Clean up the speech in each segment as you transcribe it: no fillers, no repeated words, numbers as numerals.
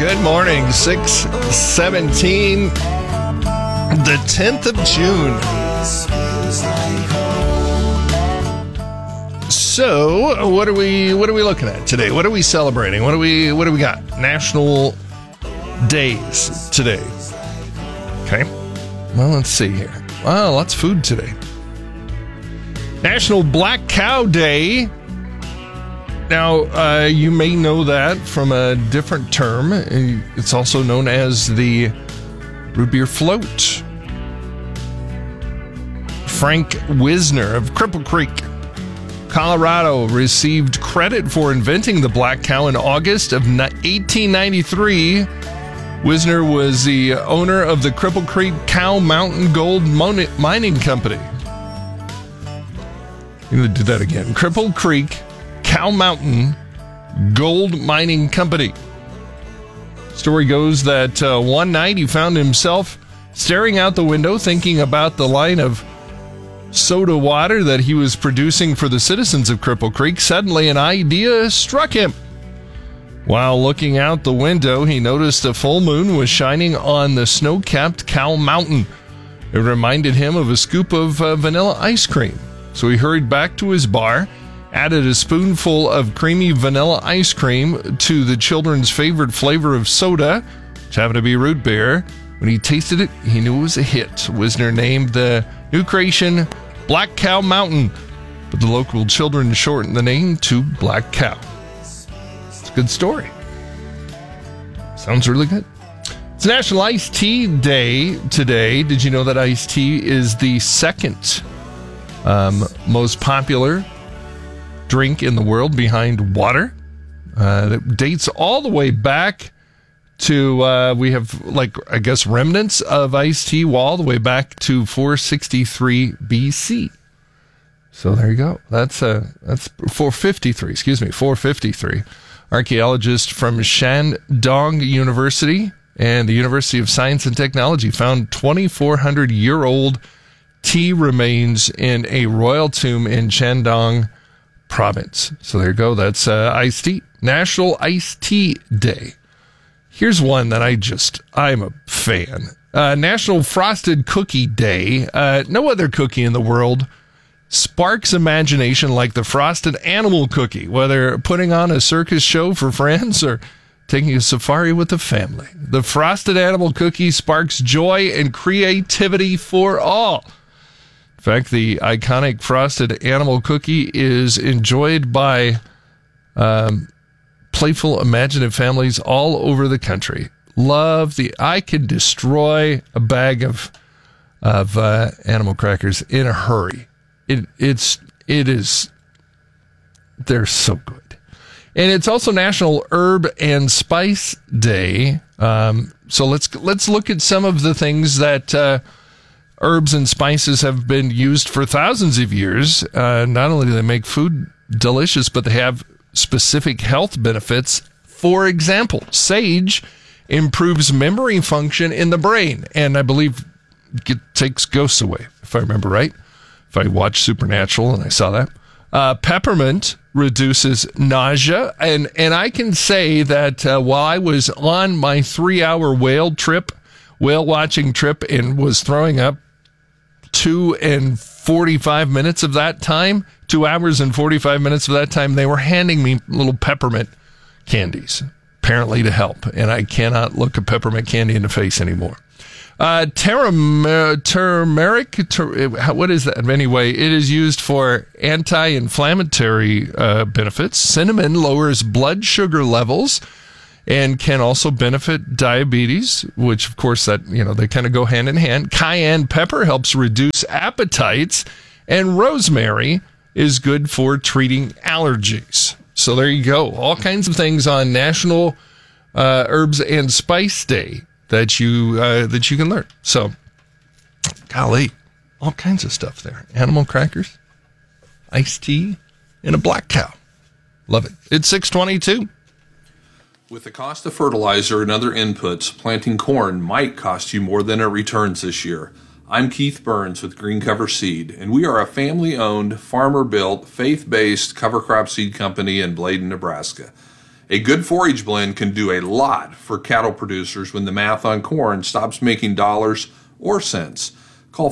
Good morning, 6:17, the 10th of June. So, what are we looking at today? What are we celebrating? What do we got? National days today. Okay. Well, let's see here. Wow, lots of food today. National Black Cow Day. Now, you may know that from a different term. It's also known as the root beer float. Frank Wisner of Cripple Creek, Colorado, received credit for inventing the black cow in August of 1893. Wisner was the owner of the Cripple Creek Cow Mountain Gold Mining Company. I'm going to do that again. Cripple Creek Cow Mountain Gold Mining Company. Story goes that one night he found himself staring out the window thinking about the line of soda water that he was producing for the citizens of Cripple Creek. Suddenly an idea struck him. While looking out the window, he noticed a full moon was shining on the snow-capped Cow Mountain. It reminded him of a scoop of vanilla ice cream. So he hurried back to his bar, added a spoonful of creamy vanilla ice cream to the children's favorite flavor of soda, which happened to be root beer. When he tasted it, he knew it was a hit. Wisner named the new creation Black Cow Mountain, but the local children shortened the name to Black Cow. It's a good story. Sounds really good. It's National Iced Tea Day today. Did you know that iced tea is the second most popular drink in the world behind water? That dates all the way back to, we have, remnants of iced tea all the way back to 463 BC. So there you go. That's 453. Archaeologists from Shandong University and the University of Science and Technology found 2,400-year-old tea remains in a royal tomb in Shandong province. So there you go. That's iced tea. National Iced Tea Day. Here's one that I'm a fan. National Frosted Cookie Day. No other cookie in the world sparks imagination like the frosted animal cookie, whether putting on a circus show for friends or taking a safari with the family. The frosted animal cookie sparks joy and creativity for all. In fact, the iconic frosted animal cookie is enjoyed by playful, imaginative families all over the country. I could destroy a bag of animal crackers in a hurry. They're so good. And it's also National Herb and Spice Day. So let's look at some of the things that herbs and spices have been used for thousands of years. Not only do they make food delicious, but they have specific health benefits. For example, sage improves memory function in the brain, and I believe it takes ghosts away, if I remember right. If I watched Supernatural and I saw that. Peppermint reduces nausea, and I can say that while I was on my 3-hour whale watching trip, and was throwing up 2 hours and 45 minutes of that time, they were handing me little peppermint candies, apparently to help, and I cannot look a peppermint candy in the face anymore. Turmeric, what is that? Anyway, it is used for anti-inflammatory benefits. Cinnamon lowers blood sugar levels and can also benefit diabetes, which, of course, that they kind of go hand in hand. Cayenne pepper helps reduce appetites, and rosemary is good for treating allergies. So there you go. All kinds of things on National Herbs and Spice Day that you can learn. So, golly, all kinds of stuff there. Animal crackers, iced tea, and a black cow. Love it. It's 6:22. With the cost of fertilizer and other inputs, planting corn might cost you more than it returns this year. I'm Keith Burns with Green Cover Seed, and we are a family-owned, farmer-built, faith-based cover crop seed company in Bladen, Nebraska. A good forage blend can do a lot for cattle producers when the math on corn stops making dollars or cents. Call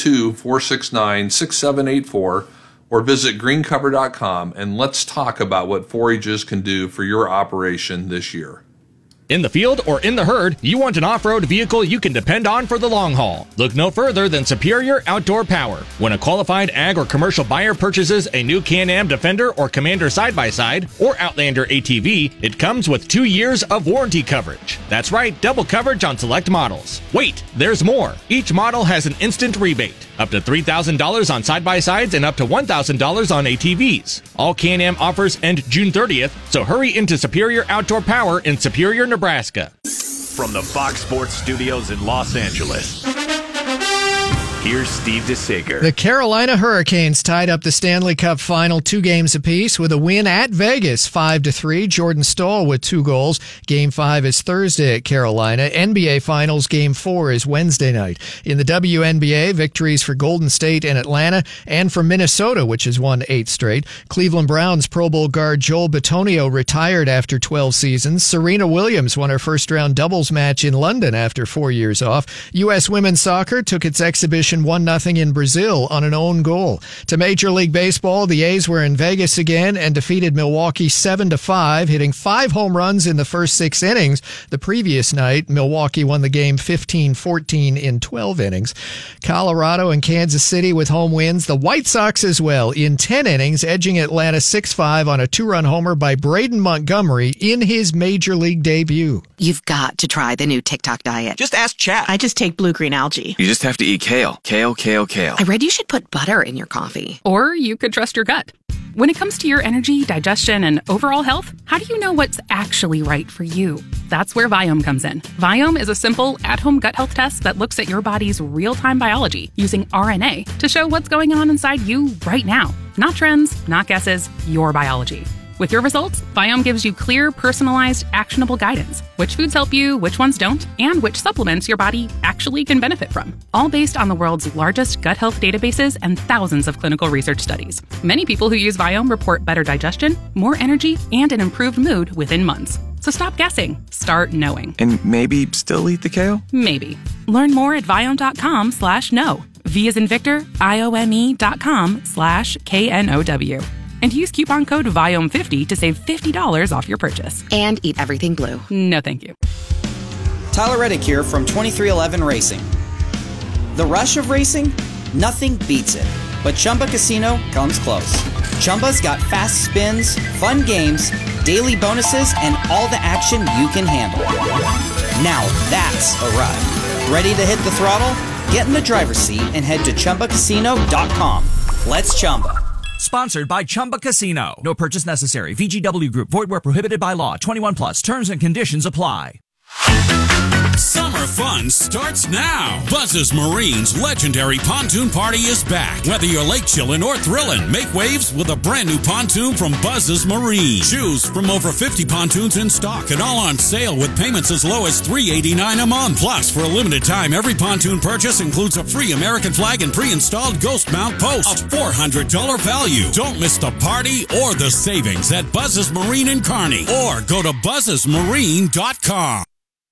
402-469-6784 or visit greencover.com and let's talk about what forages can do for your operation this year. In the field or in the herd, you want an off-road vehicle you can depend on for the long haul. Look no further than Superior Outdoor Power. When a qualified ag or commercial buyer purchases a new Can-Am Defender or Commander side-by-side or Outlander ATV, it comes with 2 years of warranty coverage. That's right, double coverage on select models. Wait, there's more. Each model has an instant rebate. Up to $3,000 on side-by-sides and up to $1,000 on ATVs. All Can-Am offers end June 30th, so hurry into Superior Outdoor Power in Superior, Nebraska. From the Fox Sports Studios in Los Angeles, here's Steve DeSager. The Carolina Hurricanes tied up the Stanley Cup final 2 games apiece with a win at Vegas, 5-3. Jordan Staal with 2 goals. Game 5 is Thursday at Carolina. NBA Finals Game 4 is Wednesday night. In the WNBA, victories for Golden State and Atlanta, and for Minnesota, which has won 8 straight. Cleveland Browns Pro Bowl guard Joel Bitonio retired after 12 seasons. Serena Williams won her first-round doubles match in London after 4 years off. U.S. women's soccer took its exhibition 1-0 in Brazil on an own goal. To Major League Baseball, the A's were in Vegas again and defeated Milwaukee 7-5, hitting 5 home runs in the first 6 innings. The previous night, Milwaukee won the game 15-14 in 12 innings. Colorado and Kansas City with home wins. The White Sox as well in 10 innings, edging Atlanta 6-5 on a 2-run homer by Braden Montgomery in his Major League debut. You've got to try the new TikTok diet. Just ask chat. I just take blue-green algae. You just have to eat kale. Kale. I read you should put butter in your coffee. Or you could trust your gut. When it comes to your energy, digestion, and overall health, how do you know what's actually right for you? That's where Viome comes in. Viome is a simple, at-home gut health test that looks at your body's real-time biology using RNA to show what's going on inside you right now. Not trends, not guesses, your biology. With your results, Viome gives you clear, personalized, actionable guidance. Which foods help you, which ones don't, and which supplements your body actually can benefit from. All based on the world's largest gut health databases and thousands of clinical research studies. Many people who use Viome report better digestion, more energy, and an improved mood within months. So stop guessing. Start knowing. And maybe still eat the kale? Maybe. Learn more at Viome.com/know. V as in Victor, IOME.com/KNOW. And use coupon code VIOME50 to save $50 off your purchase. And eat everything blue. No, thank you. Tyler Reddick here from 2311 Racing. The rush of racing? Nothing beats it. But Chumba Casino comes close. Chumba's got fast spins, fun games, daily bonuses, and all the action you can handle. Now that's a ride. Ready to hit the throttle? Get in the driver's seat and head to ChumbaCasino.com. Let's Chumba. Sponsored by Chumba Casino. No purchase necessary. VGW Group. Void where prohibited by law. 21 plus. Terms and conditions apply. Summer fun starts now. Buzz's Marine's legendary pontoon party is back. Whether you're lake chillin' or thrillin', make waves with a brand new pontoon from Buzz's Marine. Choose from over 50 pontoons in stock and all on sale with payments as low as $389 a month. Plus, for a limited time, every pontoon purchase includes a free American flag and pre-installed ghost mount post. A $400 value. Don't miss the party or the savings at Buzz's Marine in Kearney or go to buzzesmarine.com.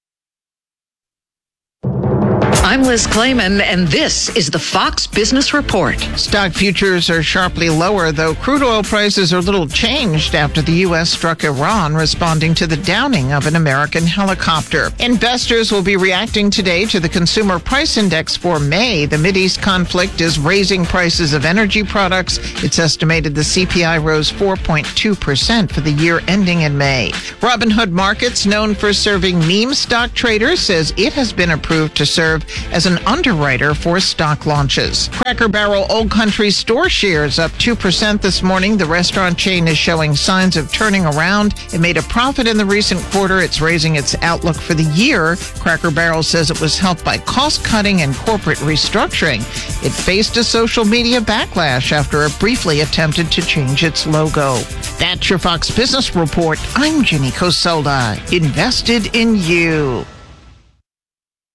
I'm Liz Clayman, and this is the Fox Business Report. Stock futures are sharply lower, though crude oil prices are little changed after the U.S. struck Iran, responding to the downing of an American helicopter. Investors will be reacting today to the Consumer Price Index for May. The Mideast conflict is raising prices of energy products. It's estimated the CPI rose 4.2% for the year ending in May. Robinhood Markets, known for serving meme stock traders, says it has been approved to serve as an underwriter for stock launches. Cracker Barrel Old Country store shares up 2% this morning. The restaurant chain is showing signs of turning around. It made a profit in the recent quarter. It's raising its outlook for the year. Cracker Barrel says it was helped by cost-cutting and corporate restructuring. It faced a social media backlash after it briefly attempted to change its logo. That's your Fox Business Report. I'm Jenny Coselda. Invested in you.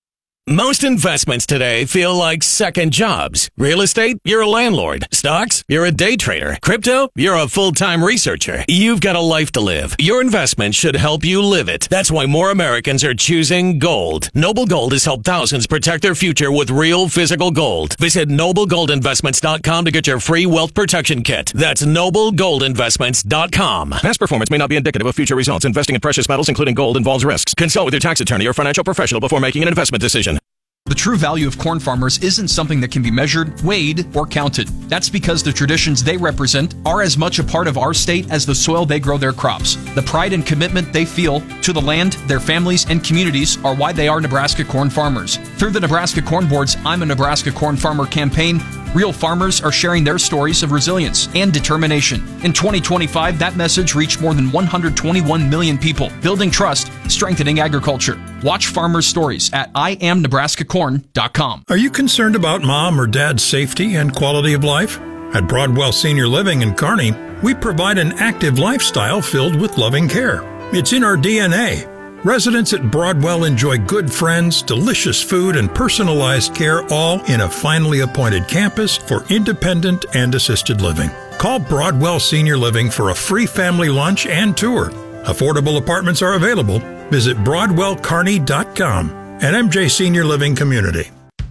Most investments today feel like second jobs. Real estate, you're a landlord. Stocks, you're a day trader. Crypto, you're a full-time researcher. You've got a life to live. Your investment should help you live it. That's why more Americans are choosing gold. Noble Gold has helped thousands protect their future with real physical gold. Visit NobleGoldInvestments.com to get your free wealth protection kit. That's NobleGoldInvestments.com. Past performance may not be indicative of future results. Investing in precious metals, including gold, involves risks. Consult with your tax attorney or financial professional before making an investment decision. The true value of corn farmers isn't something that can be measured, weighed, or counted. That's because the traditions they represent are as much a part of our state as the soil they grow their crops. The pride and commitment they feel to the land, their families, and communities are why they are Nebraska corn farmers. Through the Nebraska Corn Board's I'm a Nebraska Corn Farmer campaign, real farmers are sharing their stories of resilience and determination. In 2025, that message reached more than 121 million people, building trust, strengthening agriculture. Watch farmers' stories at IamNebraskaCorn.com. Are you concerned about mom or dad's safety and quality of life? At Broadwell Senior Living in Kearney, we provide an active lifestyle filled with loving care. It's in our DNA. Residents at Broadwell enjoy good friends, delicious food, and personalized care, all in a finely appointed campus for independent and assisted living. Call Broadwell Senior Living for a free family lunch and tour. Affordable apartments are available. Visit BroadwellKearney.com and MJ Senior Living Community.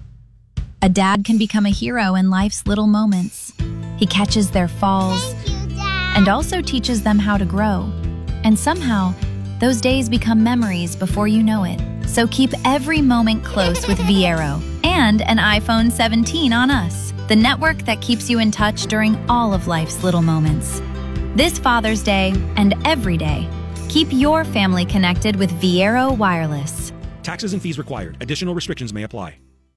A dad can become a hero in life's little moments. He catches their falls and also teaches them how to grow. And somehow, those days become memories before you know it. So keep every moment close with Viero and an iPhone 17 on us, the network that keeps you in touch during all of life's little moments. This Father's Day and every day, keep your family connected with Viero Wireless. Taxes and fees required. Additional restrictions may apply.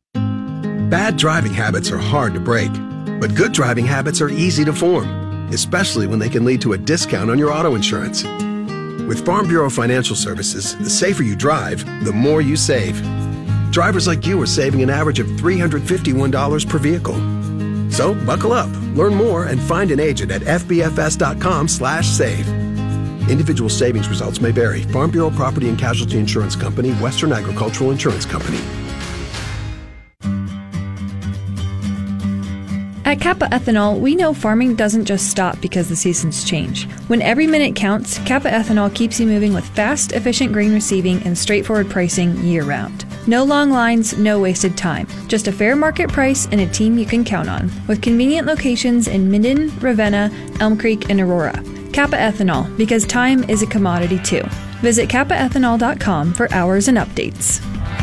Bad driving habits are hard to break, but good driving habits are easy to form, especially when they can lead to a discount on your auto insurance. With Farm Bureau Financial Services, the safer you drive, the more you save. Drivers like you are saving an average of $351 per vehicle. So buckle up, learn more, and find an agent at fbfs.com/save. Individual savings results may vary. Farm Bureau Property and Casualty Insurance Company, Western Agricultural Insurance Company. At Kappa Ethanol, we know farming doesn't just stop because the seasons change. When every minute counts, Kappa Ethanol keeps you moving with fast, efficient grain receiving and straightforward pricing year-round. No long lines, no wasted time. Just a fair market price and a team you can count on. With convenient locations in Minden, Ravenna, Elm Creek, and Aurora. Kappa Ethanol, because time is a commodity too. Visit kappaethanol.com for hours and updates.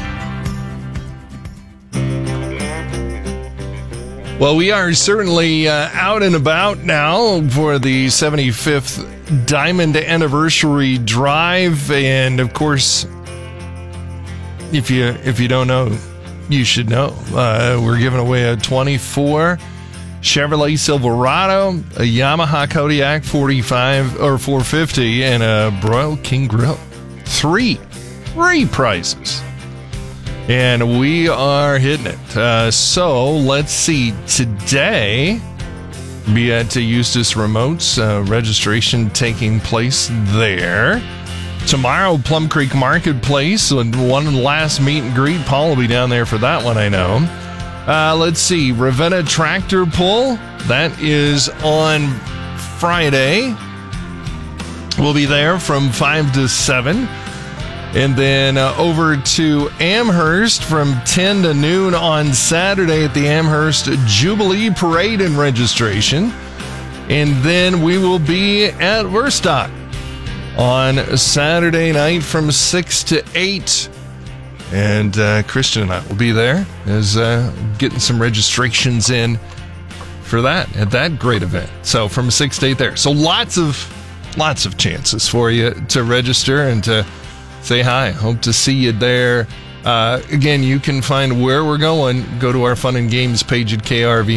Well, we are certainly out and about now for the 75th Diamond Anniversary Drive, and of course, if you don't know, you should know. We're giving away a 24 Chevrolet Silverado, a Yamaha Kodiak 45 or 450, and a Broil King Grill. Three prizes. And we are hitting it. So let's see. Today, be at Eustis Remotes. Registration taking place there. Tomorrow, Plum Creek Marketplace. One last meet and greet. Paul will be down there for that one, I know. Let's see. Ravenna Tractor Pull. That is on Friday. We'll be there from 5 to 7. And then over to Amherst from 10 to noon on Saturday at the Amherst Jubilee Parade and registration. And then we will be at Verstock on Saturday night from 6 to 8. And Christian and I will be there as getting some registrations in for that at that great event. So from 6 to 8 there. So lots of chances for you to register and to say hi. Hope to see you there. Again, you can find where we're going. Go to our Fun and Games page at KRV.